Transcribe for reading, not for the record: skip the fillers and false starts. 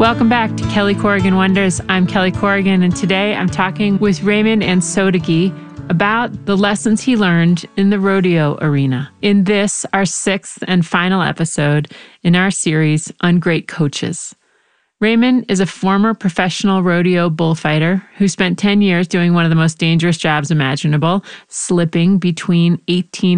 Welcome back to Kelly Corrigan Wonders. I'm Kelly Corrigan, and today I'm talking with Raymond Ansotegi about the lessons he learned in the rodeo arena. In this, our sixth and final episode in our series on great coaches. Raymond is a former professional rodeo bullfighter who spent 10 years doing one of the most dangerous jobs imaginable, slipping between 18